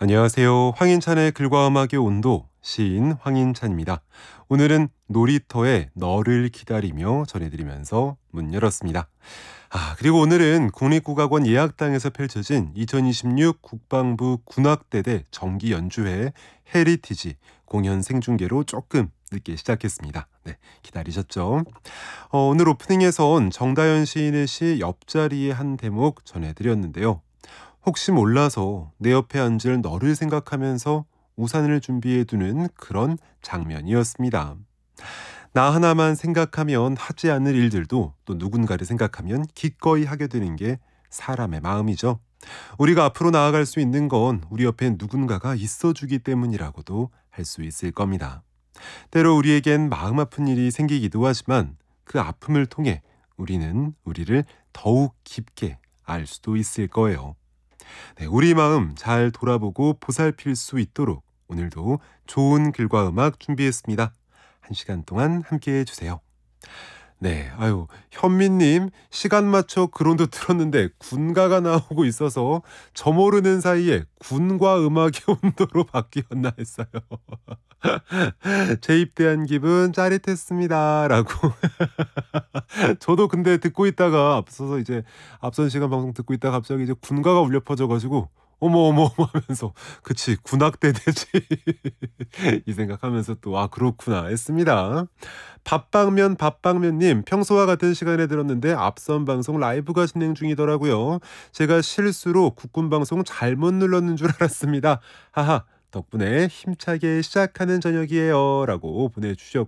안녕하세요. 황인찬의 글과 음악의 온도, 시인 황인찬입니다. 오늘은 놀이터에 너를 기다리며 전해드리면서 문 열었습니다. 그리고 오늘은 국립국악원 예약당에서 펼쳐진 2026 국방부 군악대대 정기 연주회 헤리티지 공연 생중계로 조금 늦게 시작했습니다. 네, 기다리셨죠? 오늘 오프닝에선 정다연 시인의 시 옆자리의 한 대목 전해드렸는데요. 혹시 몰라서 내 옆에 앉을 너를 생각하면서 우산을 준비해두는 그런 장면이었습니다. 나 하나만 생각하면 하지 않을 일들도 또 누군가를 생각하면 기꺼이 하게 되는 게 사람의 마음이죠. 우리가 앞으로 나아갈 수 있는 건 우리 옆에 누군가가 있어주기 때문이라고도 할 수 있을 겁니다. 때로 우리에겐 마음 아픈 일이 생기기도 하지만 그 아픔을 통해 우리는 우리를 더욱 깊게 알 수도 있을 거예요. 네, 우리 마음 잘 돌아보고 보살필 수 있도록 오늘도 좋은 글과 음악 준비했습니다. 1시간 동안 함께해 주세요. 네, 현미님 시간 맞춰 글온도 틀었는데 군가가 나오고 있어서 저 모르는 사이에 군과 음악의 온도로 바뀌었나 했어요. 재입대한 기분 짜릿했습니다. 라고. 저도 근데 듣고 있다가 앞선 시간 방송 듣고 있다가 갑자기 이제 군가가 울려 퍼져가지고 어머 어머 어머 하면서 그치 군악대 되지 이 생각하면서 또 그렇구나 했습니다. 밥방면님 평소와 같은 시간에 들었는데 앞선 방송 라이브가 진행 중이더라고요. 제가 실수로 국군 방송 잘못 눌렀는 줄 알았습니다. 하하 덕분에 힘차게 시작하는 저녁이에요 라고 보내주셨고